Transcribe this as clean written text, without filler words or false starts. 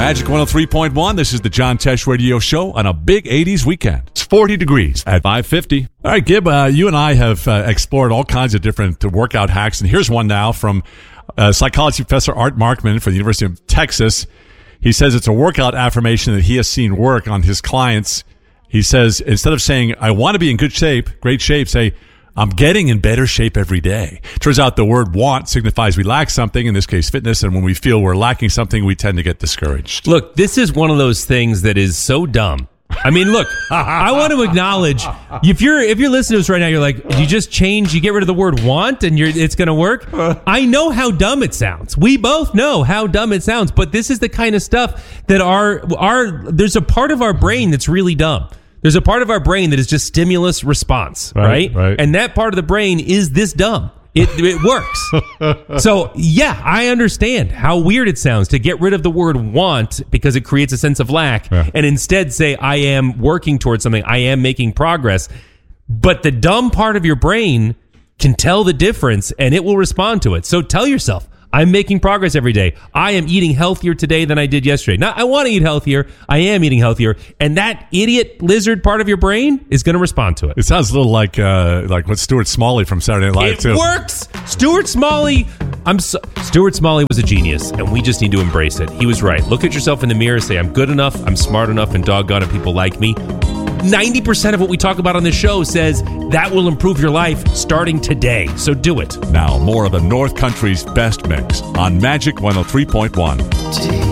Magic 103.1. This is the John Tesh Radio Show on a big 80s weekend. It's 40 degrees at 5:50. All right, Gib, you and I have explored all kinds of different workout hacks, and here's one now from psychology professor Art Markman from the University of Texas. He says it's a workout affirmation that he has seen work on his clients. He says, instead of saying, I want to be in good shape, great shape, say, I'm getting in better shape every day. Turns out the word want signifies we lack something, in this case fitness, and when we feel we're lacking something, we tend to get discouraged. Look, this is one of those things that is so dumb. I mean, look, I want to acknowledge, if you're listening to us right now, you're like, you just change, you get rid of the word want and it's going to work. I know how dumb it sounds. We both know how dumb it sounds, but this is the kind of stuff that there's a part of our brain that's really dumb. There's a part of our brain that is just stimulus response, right? And that part of the brain is this dumb. It works. So, yeah, I understand how weird it sounds to get rid of the word want because it creates a sense of lack and instead say, I am working towards something. I am making progress. But the dumb part of your brain can tell the difference and it will respond to it. So tell yourself, I'm making progress every day. I am eating healthier today than I did yesterday. Now, I want to eat healthier. I am eating healthier. And that idiot lizard part of your brain is going to respond to it. It sounds a little like what Stuart Smalley from Saturday Night Live, too. It works! Stuart Smalley was a genius, and we just need to embrace it. He was right. Look at yourself in the mirror, say, I'm good enough, I'm smart enough, and doggone it, people like me. 90% of what we talk about on this show says that will improve your life starting today. So do it. Now, more of the North Country's best mix on Magic 103.1.